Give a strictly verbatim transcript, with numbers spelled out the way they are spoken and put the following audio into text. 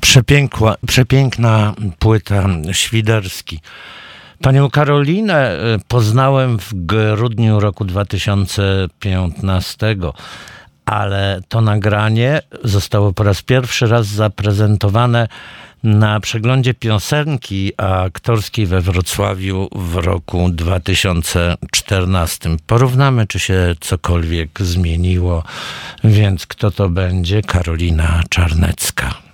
Przepiękła, przepiękna płyta Świderski. Panią Karolinę poznałem w grudniu roku dwa tysiące piętnastego, ale to nagranie zostało po raz pierwszy raz zaprezentowane na przeglądzie piosenki aktorskiej we Wrocławiu w roku dwa tysiące czternastym. Porównamy, czy się cokolwiek zmieniło, więc kto to będzie? Karolina Czarnecka.